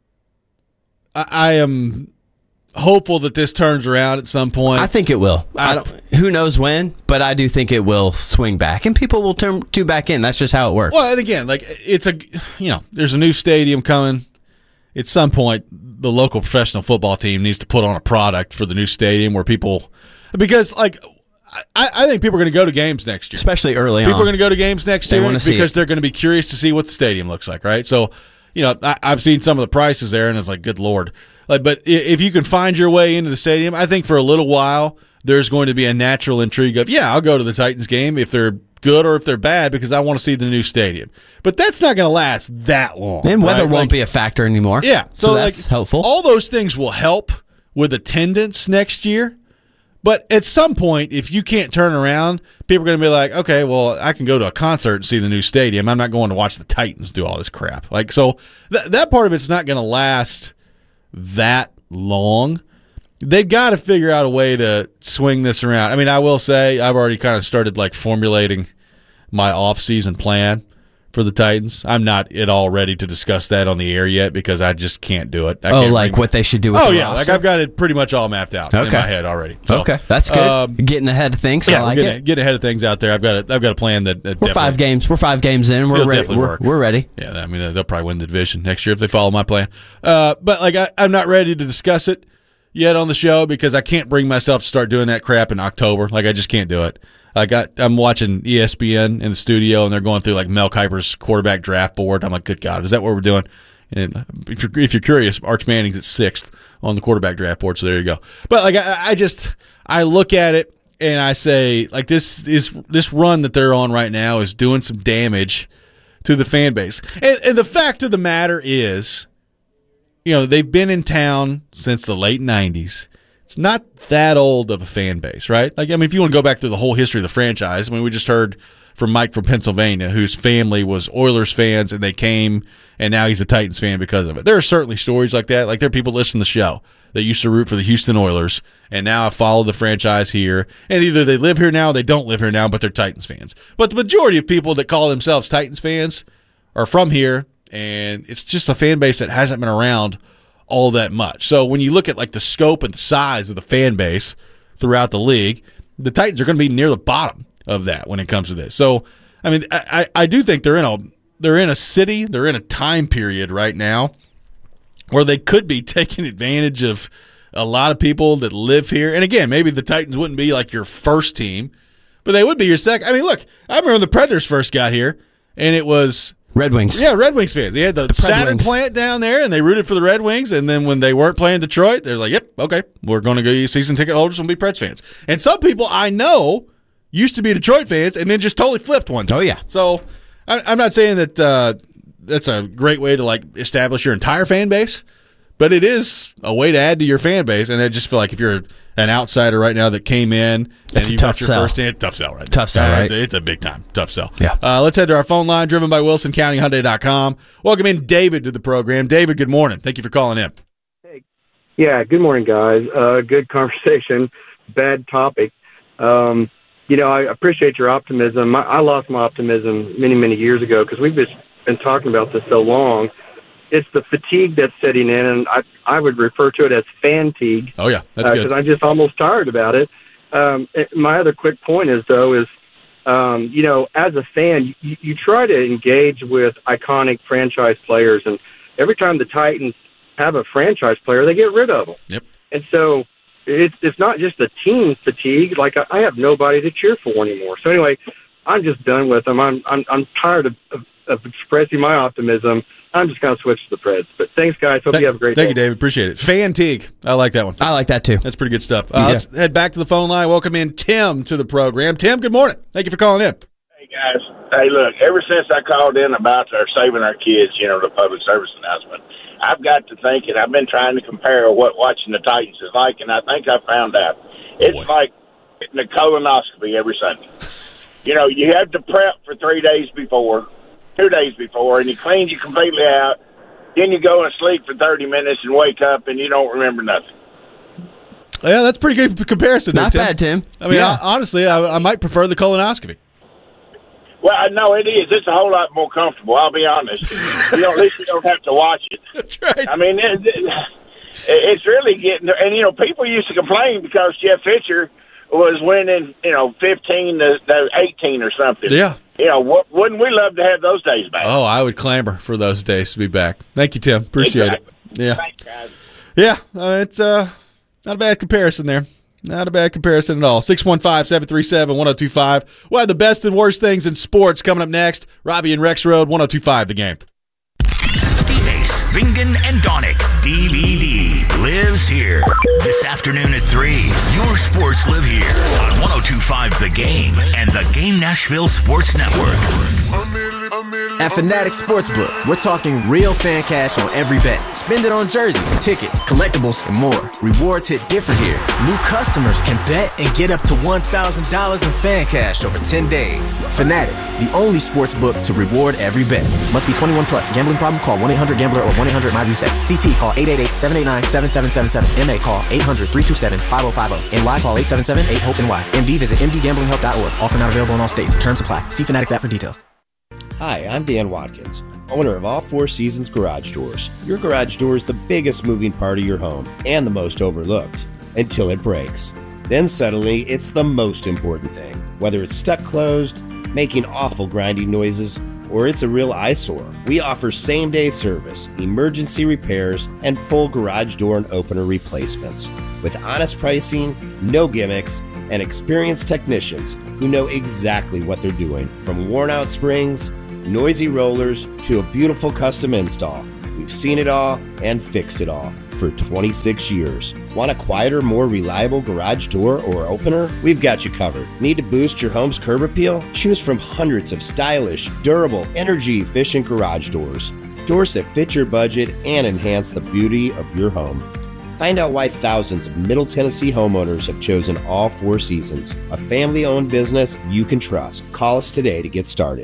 I, I am hopeful that this turns around at some point. I think it will. I, I don't. Who knows when, but I do think it will swing back, and people will turn to back in. That's just how it works. Well, and again, like, it's a, you know, there's a new stadium coming. At some point, the local professional football team needs to put on a product for the new stadium where people, because, like, I, I think people are going to go to games next year. Especially early people on. People are going to go to games next they year because it. they're going to be curious to see what the stadium looks like, right? So, you know, I, I've seen some of the prices there, and it's like, good Lord. Like, but if you can find your way into the stadium, I think for a little while, there's going to be a natural intrigue of, yeah, I'll go to the Titans game if they're good or if they're bad because I want to see the new stadium. But that's not going to last that long. And weather right? won't like, be a factor anymore. Yeah. So, So that's like, helpful. All those things will help with attendance next year. But at some point, if you can't turn around, people are going to be like, okay, well, I can go to a concert and see the new stadium. I'm not going to watch the Titans do all this crap. Like, so th- that part of it's not going to last that long. They've got to figure out a way to swing this around. I mean, I will say I've already kind of started like formulating my off-season plan for the Titans. I'm not at all ready to discuss that on the air yet because I just can't do it. I oh, can't like bring, what they should do with oh, the yeah. roster? Like I've got it pretty much all mapped out okay. in my head already. So, okay. That's good. Um, getting ahead of things. Yeah, I like getting, it. getting ahead of things out there. I've got a, I've got a plan that, that We're five games. We're five games in. We're ready. We're, we're ready. Yeah, I mean, they'll probably win the division next year if they follow my plan. Uh, but, like, I, I'm not ready to discuss it yet on the show because I can't bring myself to start doing that crap in October. Like, I just can't do it. I got. I'm watching E S P N in the studio, and they're going through like Mel Kiper's quarterback draft board. I'm like, good God, is that what we're doing? And if you're if you're curious, Arch Manning's at sixth on the quarterback draft board. So there you go. But like, I, I just I look at it and I say like this is this run that they're on right now is doing some damage to the fan base. And, and the fact of the matter is, you know, they've been in town since the late nineties. It's not that old of a fan base, right? Like, I mean, if you want to go back through the whole history of the franchise, I mean, we just heard from Mike from Pennsylvania, whose family was Oilers fans, and they came, and now he's a Titans fan because of it. There are certainly stories like that. Like, there are people listening to the show that used to root for the Houston Oilers, and now have followed the franchise here, and either they live here now or they don't live here now, but they're Titans fans. But the majority of people that call themselves Titans fans are from here, and it's just a fan base that hasn't been around all that much. So when you look at like the scope and the size of the fan base throughout the league, the Titans are going to be near the bottom of that when it comes to this. So I mean, I, I do think they're in a they're in a city, they're in a time period right now where they could be taking advantage of a lot of people that live here. And again, maybe the Titans wouldn't be like your first team, but they would be your second. I mean, look, I remember when the Predators first got here, and it was Red Wings. Yeah, Red Wings fans. They had the, the Saturn Wings. plant down there, and they rooted for the Red Wings. And then when they weren't playing Detroit, they're like, yep, okay, we're going to go season ticket holders and be Preds fans. And some people I know used to be Detroit fans and then just totally flipped one time. Oh, yeah. So I, I'm not saying that uh, that's a great way to like establish your entire fan base, but it is a way to add to your fan base. And I just feel like if you're an outsider right now that came in and it's you a got tough your sell. first in, tough sell right now. Tough sell, uh, right? It's a, it's a big time tough sell. Yeah. Uh, let's head to our phone line, driven by Wilson County Hyundai dot com. Welcome in David to the program. David, good morning. Thank you for calling in. Hey, yeah, good morning, guys. Uh, good conversation. Bad topic. Um, you know, I appreciate your optimism. I, I lost my optimism many, many years ago because we've just been talking about this so long. It's the fatigue that's setting in, and I I would refer to it as fatigue. Oh, yeah, that's uh, good. Because I'm just almost tired about it. Um, my other quick point is, though, is, um, you know, as a fan, you, you try to engage with iconic franchise players, and every time the Titans have a franchise player, they get rid of them. Yep. And so it's it's not just a team fatigue. Like, I, I have nobody to cheer for anymore. So anyway, I'm just done with them. I'm I'm, I'm tired of, of, of expressing my optimism. I'm just going to switch to the Preds. But thanks, guys. Hope Th- you have a great thank day. Thank you, David. Appreciate it. Fatigue. I like that one. I like that, too. That's pretty good stuff. Uh, yeah. Let's head back to the phone line. Welcome in Tim to the program. Tim, good morning. Thank you for calling in. Hey, guys. Hey, look, ever since I called in about our Saving Our Kids, you know, the public service announcement, I've got to thinking, I've been trying to compare what watching the Titans is like, and I think I found out. It's Boy. like getting a colonoscopy every Sunday. You know, you have to prep for three days before, two days before, and he cleans you completely out. Then you go and sleep for thirty minutes and wake up and you don't remember nothing. Yeah, that's pretty good comparison. Not there, Tim. bad, Tim. I mean, yeah. I, honestly, I, I might prefer the colonoscopy. Well, I know it is. It's a whole lot more comfortable. I'll be honest. You know, at least you don't have to watch it. That's right. I mean, it, it, it's really getting. And you know, people used to complain because Jeff Fisher was winning, you know, fifteen to eighteen or something. Yeah. You know, what, wouldn't we love to have those days back? Oh, I would clamor for those days to be back. Thank you, Tim. Appreciate exactly. it. Yeah. Thanks, guys. Yeah, uh, it's uh, not a bad comparison there. Not a bad comparison at all. six one five, seven three seven, one oh two five. We'll have the best and worst things in sports coming up next. Robbie and Rex Road, one oh two five The Game. D-Base, Bingen, and Donick. D V D lives here. This afternoon at three, your sports live here on one oh two five The Game and the Game Nashville Sports Network. At Fanatics Sportsbook, we're talking real fan cash on every bet. Spend it on jerseys, tickets, collectibles, and more. Rewards hit different here. New customers can bet and get up to one thousand dollars in fan cash over ten days. Fanatics, the only sportsbook to reward every bet. Must be twenty-one plus. Gambling problem? Call one eight hundred gambler or one eight hundred my reset. C T call eight eight eight, seven eight nine, seven seven seven seven. M A call eight hundred, three two seven, five oh five oh. N Y call eight seven seven, eight hope N Y. M D visit m d gambling help dot org. Offer not available in all states. Terms apply. See Fanatics app for details. Hi, I'm Dan Watkins, owner of All Four Seasons Garage Doors. Your garage door is the biggest moving part of your home and the most overlooked until it breaks. Then suddenly, it's the most important thing. Whether it's stuck closed, making awful grinding noises, or it's a real eyesore, we offer same-day service, emergency repairs, and full garage door and opener replacements. With honest pricing, no gimmicks, and experienced technicians who know exactly what they're doing. From worn-out springs, noisy rollers, to a beautiful custom install, we've seen it all and fixed it all for twenty-six years. Want a quieter, more reliable garage door or opener? We've got you covered. Need to boost your home's curb appeal? Choose from hundreds of stylish, durable, energy-efficient garage doors. Doors that fit your budget and enhance the beauty of your home. Find out why thousands of Middle Tennessee homeowners have chosen All Four Seasons, a family-owned business you can trust. Call us today to get started.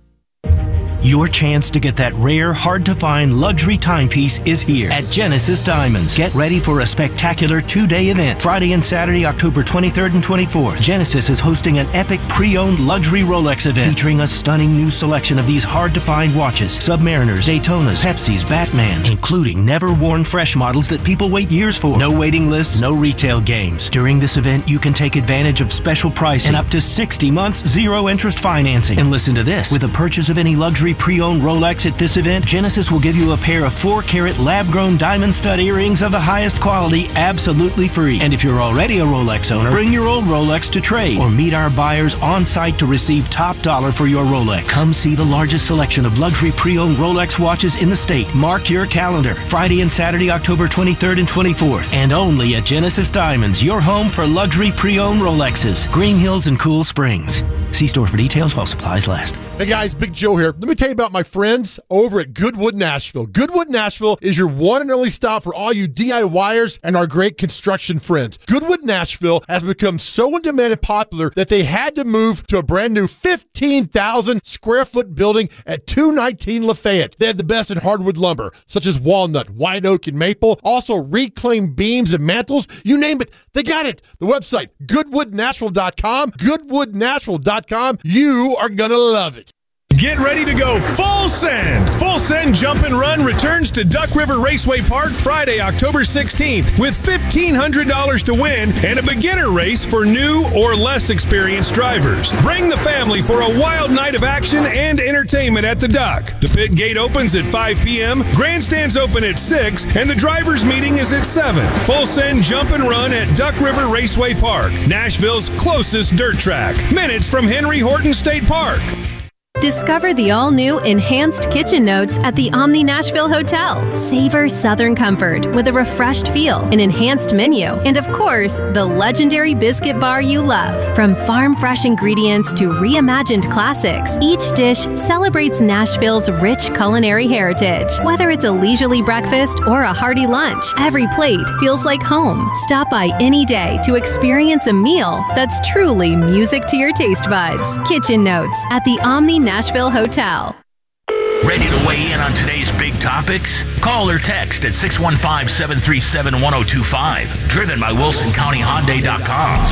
Your chance to get that rare, hard-to-find luxury timepiece is here at Genesis Diamonds. Get ready for a spectacular two-day event. Friday and Saturday, October twenty-third and twenty-fourth. Genesis is hosting an epic pre-owned luxury Rolex event featuring a stunning new selection of these hard-to-find watches. Submariners, Daytonas, Pepsis, Batmans, including never-worn fresh models that people wait years for. No waiting lists, no retail games. During this event, you can take advantage of special pricing and up to sixty months zero-interest financing. And listen to this. With a purchase of any luxury pre-owned Rolex at this event, Genesis will give you a pair of four carat lab-grown diamond stud earrings of the highest quality absolutely free. And if you're already a Rolex owner, bring your old Rolex to trade or meet our buyers on site to receive top dollar for your Rolex. Come see the largest selection of luxury pre-owned Rolex watches in the state. Mark your calendar. Friday and Saturday, October twenty-third and twenty-fourth. And only at Genesis Diamonds, your home for luxury pre-owned Rolexes. Green Hills and Cool Springs. See store for details while supplies last. Hey guys, Big Joe here. Let me tell you about my friends over at Goodwood Nashville. Goodwood Nashville is your one and only stop for all you DIYers and our great construction friends. Goodwood Nashville has become so in demand and popular that they had to move to a brand new fifteen thousand square foot building at two nineteen Lafayette. They have the best in hardwood lumber, such as walnut, white oak, and maple. Also reclaimed beams and mantles. You name it, they got it. The website, goodwood nashville dot com. goodwood nashville dot com. You are going to love it. Get ready to go full send. Full Send Jump and Run returns to Duck River Raceway Park Friday, October sixteenth with fifteen hundred dollars to win and a beginner race for new or less experienced drivers. Bring the family for a wild night of action and entertainment at the Duck. The pit gate opens at five p.m., grandstands open at six, and the drivers' meeting is at seven. Full Send Jump and Run at Duck River Raceway Park, Nashville's closest dirt track, minutes from Henry Horton State Park. Discover the all-new Enhanced Kitchen Notes at the Omni Nashville Hotel. Savor Southern comfort with a refreshed feel, an enhanced menu, and of course, the legendary biscuit bar you love. From farm-fresh ingredients to reimagined classics, each dish celebrates Nashville's rich culinary heritage. Whether it's a leisurely breakfast or a hearty lunch, every plate feels like home. Stop by any day to experience a meal that's truly music to your taste buds. Kitchen Notes at the Omni Nashville Hotel. Ready to weigh in on today's big topics? Call or text at six one five, seven three seven, one oh two five. Driven by Wilson County Hyundai dot com.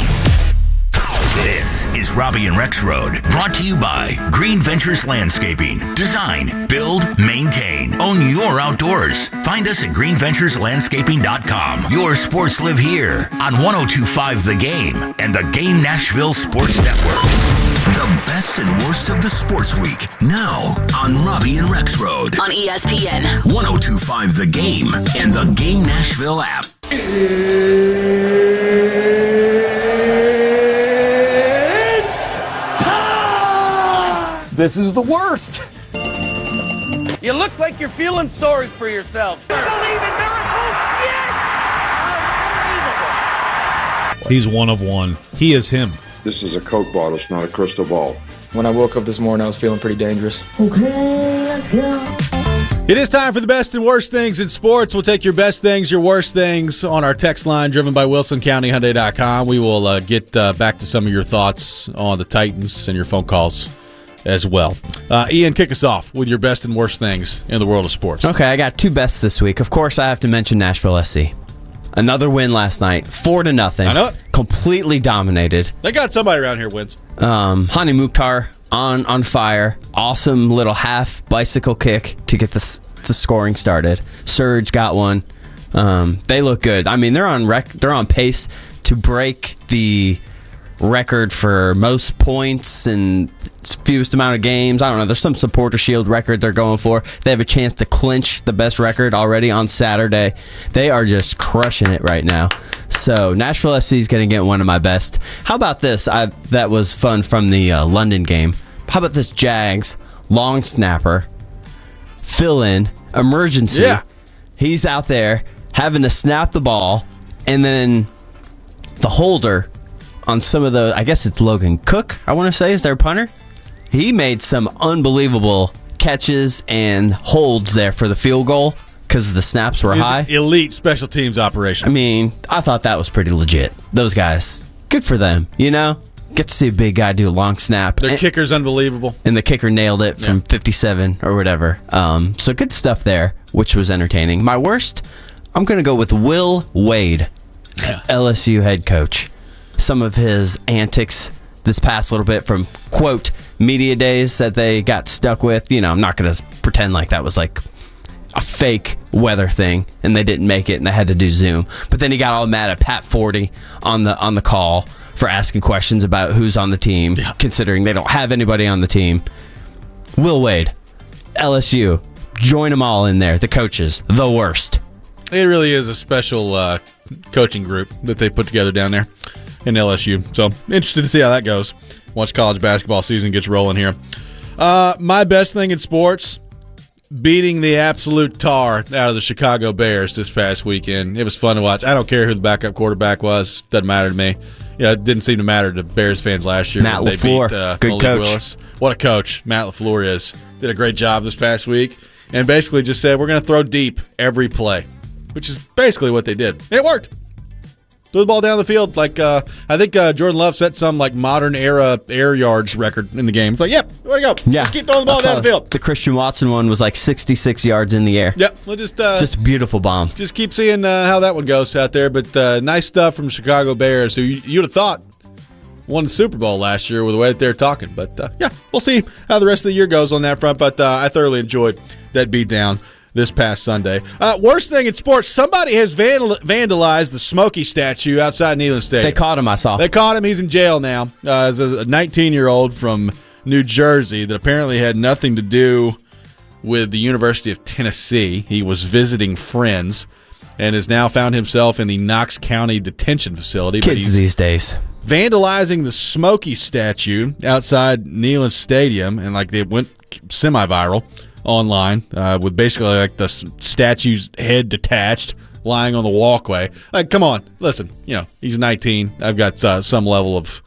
This is Robbie and Rex Road, brought to you by Green Ventures Landscaping. Design, build, maintain, own your outdoors. Find us at green ventures landscaping dot com. Your sports live here on one oh two point five The Game and the Game Nashville Sports Network. The best and worst of the sports week, now on Robbie and Rex Road. On E S P N. one oh two point five The Game and the Game Nashville app. This is the worst. You look like you're feeling sorry for yourself. Believe in miracles? Yes! Unbelievable. He's one of one. He is him. This is a Coke bottle, it's not a crystal ball. When I woke up this morning, I was feeling pretty dangerous. Okay, let's go. It is time for the best and worst things in sports. We'll take your best things, your worst things on our text line driven by Wilson County Hyundai dot com. We will uh, get uh, back to some of your thoughts on the Titans and your phone calls as well. Uh, Ian, kick us off with your best and worst things in the world of sports. Okay, I got two bests this week. Of course, I have to mention Nashville S C. Another win last night, four to nothing. I know it. Completely dominated. They got somebody around here wins. Um, Hani Mukhtar on on fire. Awesome little half bicycle kick to get the, the scoring started. Surge got one. Um, they look good. I mean, they're on rec- they're on pace to break the record for most points and fewest amount of games. I don't know. There's some supporter shield record they're going for. They have a chance to clinch the best record already on Saturday. They are just crushing it right now. So Nashville S C is going to get one of my best. How about this? I, that was fun from the uh, London game. How about this Jags long snapper, fill in, emergency. Yeah. He's out there having to snap the ball, and then the holder on some of the, I guess it's Logan Cook, I want to say, is their punter. He made some unbelievable catches and holds there for the field goal because the snaps were He's high. Elite special teams operation. I mean, I thought that was pretty legit. Those guys, good for them, you know? Get to see a big guy do a long snap. Their and, kicker's unbelievable. And the kicker nailed it from Yeah. fifty-seven or whatever. Um, so good stuff there, which was entertaining. My worst, I'm going to go with Will Wade, Yeah. L S U head coach. Some of his antics this past little bit from, quote, media days that they got stuck with. You know, I'm not going to pretend like that was like a fake weather thing and they didn't make it and they had to do Zoom. But then he got all mad at Pat Forty on the on the call for asking questions about who's on the team, yeah. considering they don't have anybody on the team. Will Wade, L S U, join them all in there. The coaches, the worst. It really is a special uh, coaching group that they put together down there in L S U. So interested to see how that goes once college basketball season gets rolling here. Uh, my best thing in sports, beating the absolute tar out of the Chicago Bears this past weekend. It was fun to watch. I don't care who the backup quarterback was. Doesn't matter to me. Yeah, it didn't seem to matter to Bears fans last year. Matt when they LaFleur, beat, uh, good Malik coach. Willis. What a coach Matt LaFleur is. Did a great job this past week and basically just said, we're going to throw deep every play, which is basically what they did. It worked. Threw the ball down the field. Like uh, I think uh, Jordan Love set some like modern era air yards record in the game. It's like, yep, where to go? Yeah. Just keep throwing the ball I saw down the field. The Christian Watson one was like sixty-six yards in the air. Yep, we'll just uh, Just a beautiful bomb. just keep seeing uh, how that one goes out there. But uh, nice stuff from Chicago Bears, who you- you'd have thought won the Super Bowl last year with the way that they're talking. But uh, yeah, we'll see how the rest of the year goes on that front. But uh, I thoroughly enjoyed that beatdown this past Sunday. Uh, worst thing in sports, somebody has vandal- vandalized the Smokey statue outside Neyland Stadium. They caught him, I saw. They caught him. He's in jail now. Uh, as a nineteen-year-old from New Jersey that apparently had nothing to do with the University of Tennessee. He was visiting friends and has now found himself in the Knox County Detention Facility. Kids he's these days. vandalizing the Smokey statue outside Neyland Stadium, and like they went semi-viral online uh, with basically like the s- statue's head detached, lying on the walkway. Like, come on, listen. You know, he's nineteen. I've got uh, some level of,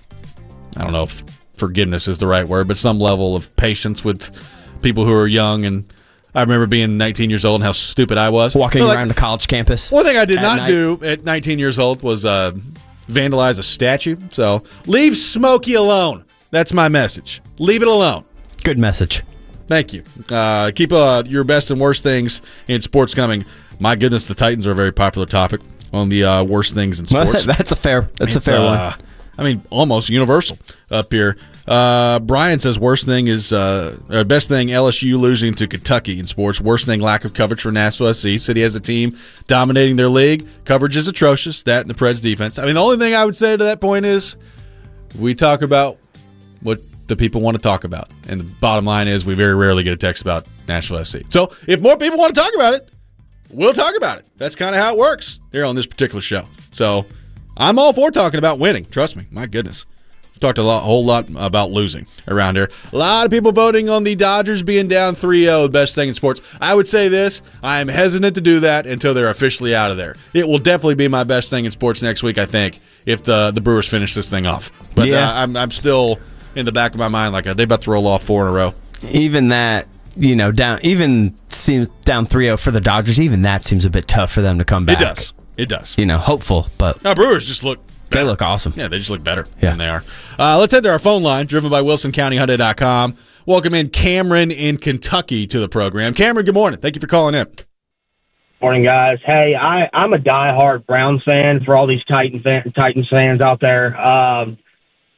I don't know if forgiveness is the right word, but some level of patience with people who are young. And I remember being nineteen years old and how stupid I was. Walking But, like, around a college campus. one thing I did at not night. do at nineteen years old was uh, vandalize a statue. So leave Smokey alone. That's my message. Leave it alone. Good message. Thank you. Uh, keep uh, your best and worst things in sports coming. My goodness, the Titans are a very popular topic on the uh, worst things in sports. That's a fair. That's a It's, fair uh, one. I mean, almost universal up here. Uh, Brian says worst thing is uh, uh, best thing L S U losing to Kentucky in sports. Worst thing lack of coverage for Nashville S C. City has a team dominating their league. Coverage is atrocious. That and the Preds defense. I mean, the only thing I would say to that point is we talk about what the people want to talk about, and the bottom line is we very rarely get a text about Nashville S C. So if more people want to talk about it, we'll talk about it. That's kind of how it works here on this particular show. So I'm all for talking about winning. Trust me. My goodness. We've talked a lot, whole lot about losing around here. A lot of people voting on the Dodgers being down three oh, the best thing in sports. I would say this. I am hesitant to do that until they're officially out of there. It will definitely be my best thing in sports next week, I think, if the, the Brewers finish this thing off. But Yeah. uh, I'm, I'm still in the back of my mind like uh, they about to roll off four in a row. Even that, you know, down even seems down three oh for the Dodgers. Even that seems a bit tough for them to come back. It does. It does. You know, hopeful, but Now, Brewers just look they look awesome. Yeah, they just look better Yeah. than they are. Uh, let's head to our phone line, driven by Wilson County Hyundai dot com. Welcome in Cameron in Kentucky to the program. Cameron, good morning. Thank you for calling in. Morning, guys. Hey, I, I'm a diehard Browns fan for all these Titan fan, Titans fans out there. Um,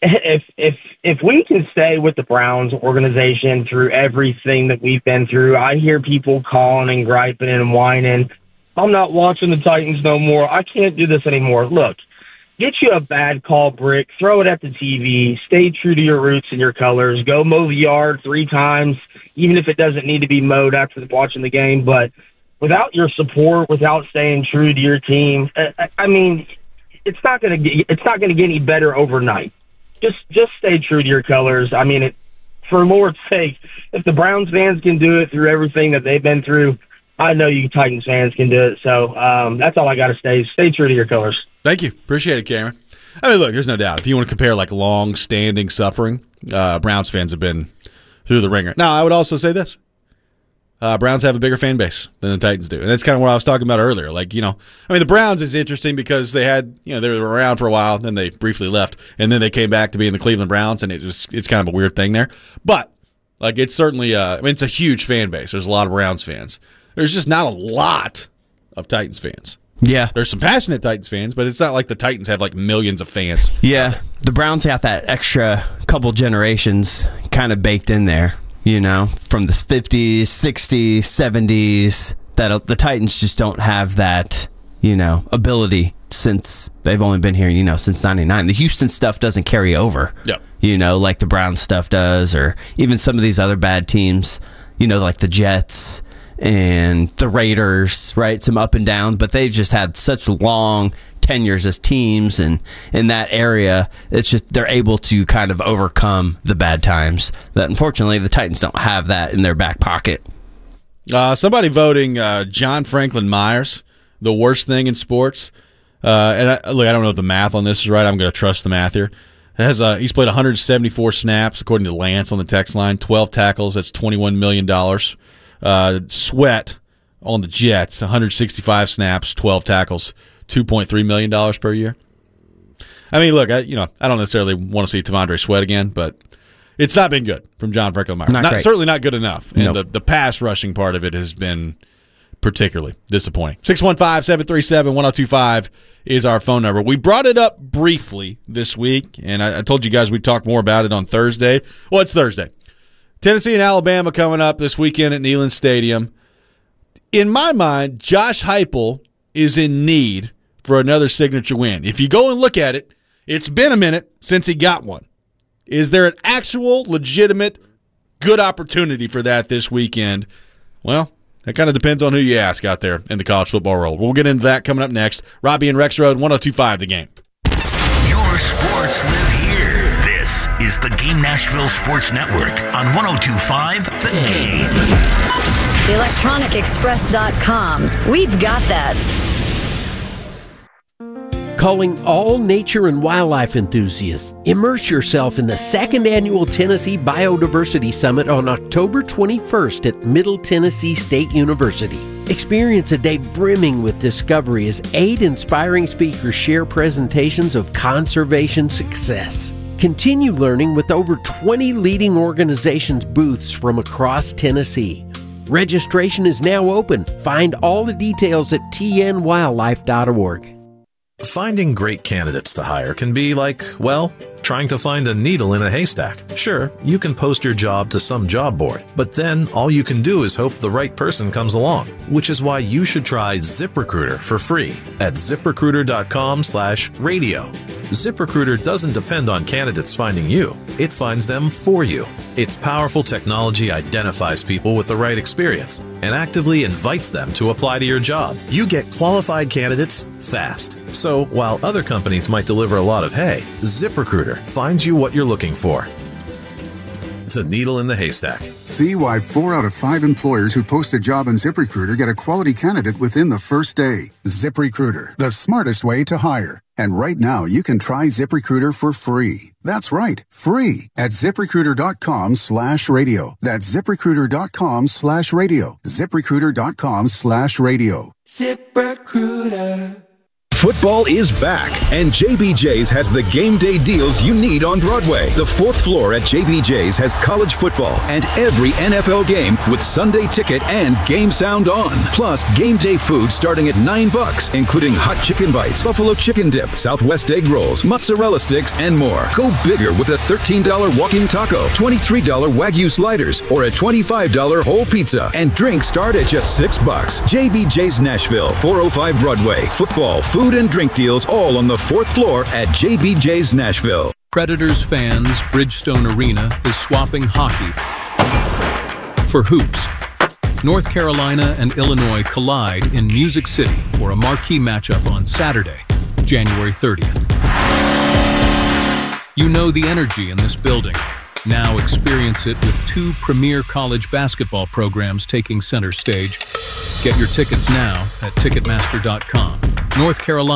if if if we can stay with the Browns organization through everything that we've been through, I hear people calling and griping and whining, I'm not watching the Titans no more. I can't do this anymore. Look, get you a bad call brick, throw it at the T V, stay true to your roots and your colors, go mow the yard three times, even if it doesn't need to be mowed after watching the game. But without your support, without staying true to your team, I, I mean, it's not going to get it's not going to get any better overnight. Just just stay true to your colors. I mean, it, for Lord's sake, if the Browns fans can do it through everything that they've been through, I know you Titans fans can do it. So um, that's all I got to say. Stay true to your colors. Thank you. Appreciate it, Cameron. I mean, look, there's no doubt. If you want to compare like long-standing suffering, uh, Browns fans have been through the ringer. Now, I would also say this. Uh, Browns have a bigger fan base than the Titans do. And that's kind of what I was talking about earlier. Like, you know, I mean, the Browns is interesting because they had, you know, they were around for a while, then they briefly left, and then they came back to being the Cleveland Browns, and it just, it's kind of a weird thing there. But, like, it's certainly, uh, I mean, it's a huge fan base. There's a lot of Browns fans. There's just not a lot of Titans fans. Yeah. There's some passionate Titans fans, but it's not like the Titans have, like, millions of fans. Yeah. The Browns got that extra couple generations kind of baked in there. You know, from the fifties, sixties, seventies, that the Titans just don't have that, you know, ability since they've only been here, you know, since ninety-nine. The Houston stuff doesn't carry over, yep. you know, like the Browns stuff does, or even some of these other bad teams, you know, like the Jets and the Raiders, right? Some up and down, but they've just had such long tenures as teams, and in that area, it's just they're able to kind of overcome the bad times that unfortunately the Titans don't have that in their back pocket. Uh, somebody voting uh, John Franklin Myers, the worst thing in sports. Uh, and I, look, I don't know if the math on this is right. I'm going to trust the math here. It has uh, he's played one hundred seventy-four snaps, according to Lance on the text line, twelve tackles. That's twenty-one million dollars. Uh, Sweat on the Jets, one hundred sixty-five snaps, twelve tackles, two point three million dollars per year. I mean, look, I, you know, I don't necessarily want to see T'Vondre Sweat again, but it's not been good from John Franklin Myers. Not Not, great. certainly not good enough. And Nope. the, the pass rushing part of it has been particularly disappointing. six one five, seven three seven, one oh two five is our phone number. We brought it up briefly this week, and I, I told you guys we'd talk more about it on Thursday. Well, it's Thursday. Tennessee and Alabama coming up this weekend at Neyland Stadium. In my mind, Josh Heupel is in need for another signature win. If you go and look at it, it's been a minute since he got one. Is there an actual, legitimate, good opportunity for that this weekend? Well, that kind of depends on who you ask out there in the college football world. We'll get into that coming up next. Robbie and Rex Road, one oh two five The Game. Your sports live here. This is the Game Nashville Sports Network on one oh two five The Game. electronic express dot com. We've got that. Calling all nature and wildlife enthusiasts, immerse yourself in the second annual Tennessee Biodiversity Summit on October twenty-first at Middle Tennessee State University. Experience a day brimming with discovery as eight inspiring speakers share presentations of conservation success. Continue learning with over twenty leading organizations' booths from across Tennessee. Registration is now open. Find all the details at t n wildlife dot org. Finding great candidates to hire can be like, well, trying to find a needle in a haystack. Sure, you can post your job to some job board, but then all you can do is hope the right person comes along, which is why you should try ZipRecruiter for free at ZipRecruiter.com slash radio. ZipRecruiter doesn't depend on candidates finding you. It finds them for you. Its powerful technology identifies people with the right experience and actively invites them to apply to your job. You get qualified candidates fast. So while other companies might deliver a lot of hay, ZipRecruiter finds you what you're looking for. The needle in the haystack. See why four out of five employers who post a job on ZipRecruiter get a quality candidate within the first day. ZipRecruiter, the smartest way to hire. And right now, you can try ZipRecruiter for free. That's right, free at ZipRecruiter.com slash radio. That's ZipRecruiter.com slash radio. ZipRecruiter.com slash radio. ZipRecruiter. Football is back, and J B J's has the game day deals you need on Broadway. The fourth floor at J B J's has college football and every N F L game with Sunday ticket and game sound on. Plus, game day food starting at nine bucks, including hot chicken bites, buffalo chicken dip, Southwest egg rolls, mozzarella sticks, and more. Go bigger with a thirteen dollar walking taco, twenty-three dollar Wagyu sliders, or a twenty-five dollar whole pizza. And drinks start at just six bucks. J B J's Nashville, four oh five Broadway. Football, food, and drink deals all on the fourth floor at J B J's Nashville. Predators fans, Bridgestone Arena is swapping hockey for hoops. North Carolina and Illinois collide in Music City for a marquee matchup on Saturday, January thirtieth. You know the energy in this building. Now experience it with two premier college basketball programs taking center stage. Get your tickets now at Ticketmaster dot com. North Carolina